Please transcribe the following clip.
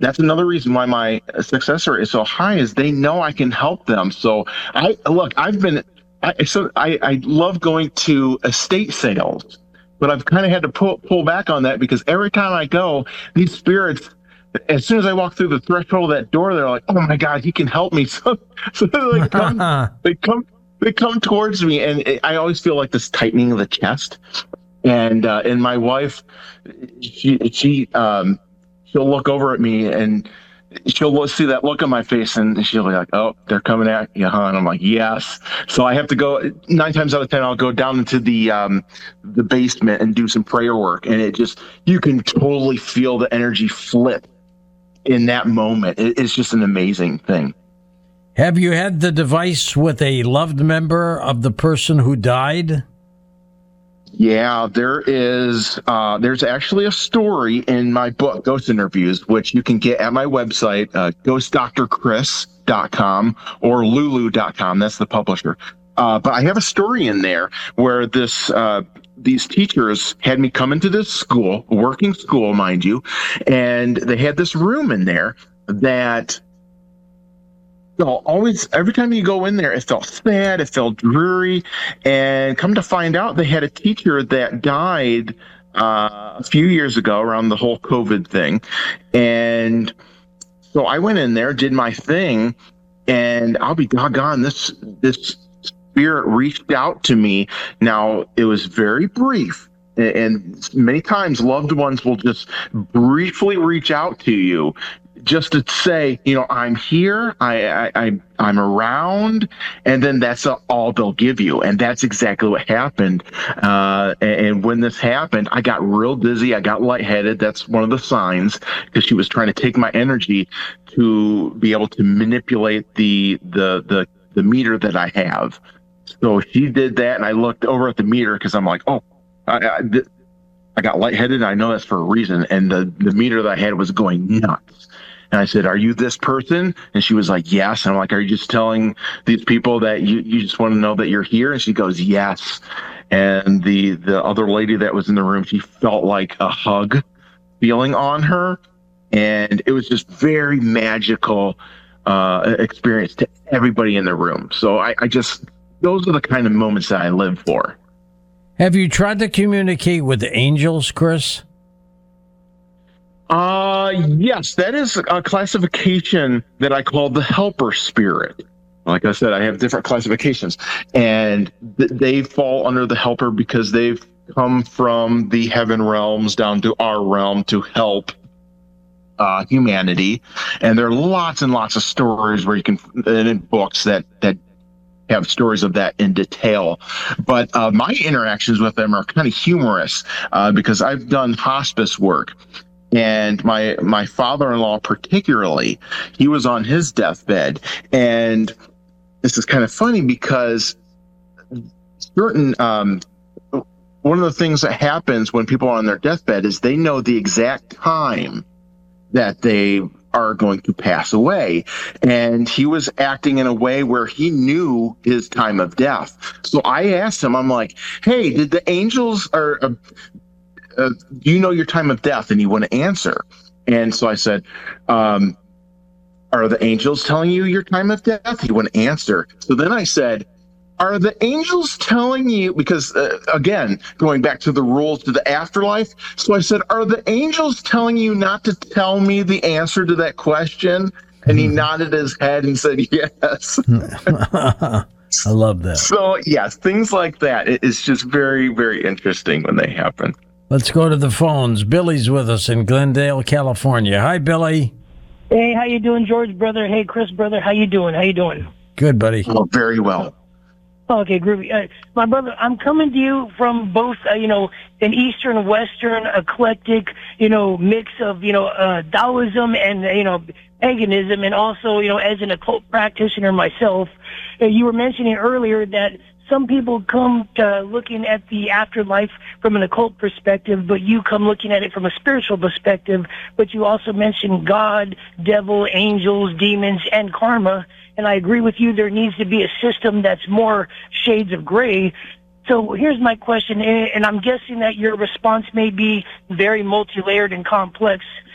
that's another reason why my success rate is so high is they know I can help them. So I love going to estate sales, but I've kind of had to pull back on that because every time I go, these spirits, as soon as I walk through the threshold of that door, they're like, "Oh my God, he can help me!" So they come towards me, and I always feel like this tightening of the chest. And my wife, she'll look over at me and she'll see that look on my face and she'll be like, "Oh, they're coming at you, huh?" And I'm like, "Yes." So I have to go 9 times out of 10. I'll go down into the basement and do some prayer work, and you can totally feel the energy flip in that moment. It's just an amazing thing. Have you had the device with a loved member of the person who died? Yeah, there's actually a story in my book, Ghost Interviews, which you can get at my website, ghostdrchris.com or lulu.com. That's the publisher. But I have a story in there where these teachers had me come into this school, a working school, mind you, and they had this room in there that always, every time you go in there, it felt sad, it felt dreary, and come to find out, they had a teacher that died a few years ago around the whole COVID thing, and so I went in there, did my thing, and I'll be doggone, this spirit reached out to me. Now, it was very brief, and many times loved ones will just briefly reach out to you just to say, I'm here, I'm around, and then that's all they'll give you. And that's exactly what happened. And when this happened, I got real dizzy. I got lightheaded. That's one of the signs, because she was trying to take my energy to be able to manipulate the meter that I have. So she did that, and I looked over at the meter because I'm like, oh, I got lightheaded. I know that's for a reason. And the meter that I had was going nuts. And I said, "Are you this person?" And she was like, "Yes." And I'm like, "Are you just telling these people that you just want to know that you're here?" And she goes, "Yes." And the other lady that was in the room, she felt like a hug feeling on her. And it was just very magical experience to everybody in the room. So those are the kind of moments that I live for. Have you tried to communicate with the angels, Chris? Yes, that is a classification that I call the helper spirit. Like I said, I have different classifications, and they fall under the helper because they've come from the heaven realms down to our realm to help humanity. And there are lots and lots of stories where you can, in books that have stories of that in detail. But my interactions with them are kind of humorous because I've done hospice work. And my father-in-law particularly, he was on his deathbed. And this is kind of funny because one of the things that happens when people are on their deathbed is they know the exact time that they are going to pass away. And he was acting in a way where he knew his time of death. So I asked him, I'm like, "Hey, did the angels do you know your time of death?" And he wouldn't answer. And so I said, "Are the angels telling you your time of death?" He wouldn't answer. So then I said, "Are the angels telling you," because again, going back to the rules to the afterlife. So I said, "Are the angels telling you not to tell me the answer to that question?" And he nodded his head and said, "Yes." I love that. So yes, things like that. It's just very, very interesting when they happen. Let's go to the phones. Billy's with us in Glendale, California. Hi, Billy. Hey, how you doing, George, brother? Hey, Chris, brother. How you doing? Good, buddy. Oh, very well. Okay, groovy. My brother, I'm coming to you from both, an Eastern, Western, eclectic, mix of, Taoism and, paganism, and also, as an occult practitioner myself. You were mentioning earlier that some people come to looking at the afterlife from an occult perspective, but you come looking at it from a spiritual perspective. But you also mentioned God, devil, angels, demons, and karma. And I agree with you. There needs to be a system that's more shades of gray. So here's my question, and I'm guessing that your response may be very multi-layered and complex.